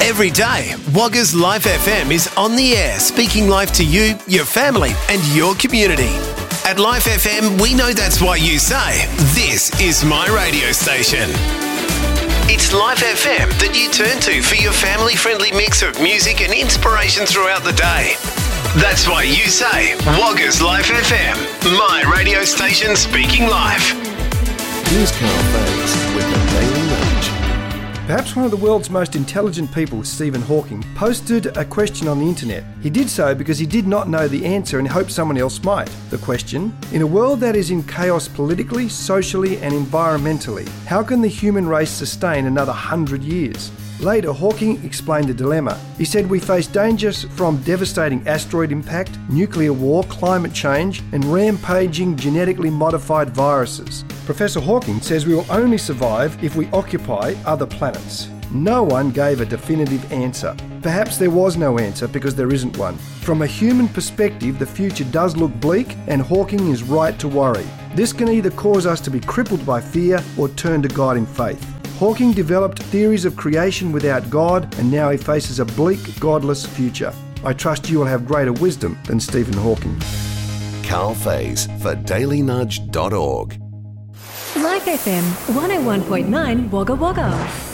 Every day, Wagga's Life FM is on the air, speaking life to you, your family, and your community. At Life FM, we know that's why you say, this is my radio station. It's Life FM that you turn to for your family-friendly mix of music and inspiration throughout the day. That's why you say, Wagga's Life FM, my radio station speaking life. Here's Carl Faze with the Daily Nudge. Perhaps one of the world's most intelligent people, Stephen Hawking, posted a question on the internet. He did so because he did not know the answer and hoped someone else might. The question: in a world that is in chaos politically, socially and environmentally, how can the human race sustain another 100 years? Later, Hawking explained the dilemma. He said we face dangers from devastating asteroid impact, nuclear war, climate change, and rampaging genetically modified viruses. Professor Hawking says we will only survive if we occupy other planets. No one gave a definitive answer. Perhaps there was no answer because there isn't one. From a human perspective, the future does look bleak, and Hawking is right to worry. This can either cause us to be crippled by fear or turn to God in faith. Hawking developed theories of creation without God, and now he faces a bleak, godless future. I trust you will have greater wisdom than Stephen Hawking. Carl Faze for dailynudge.org. Life FM 101.9 Wagga Wagga.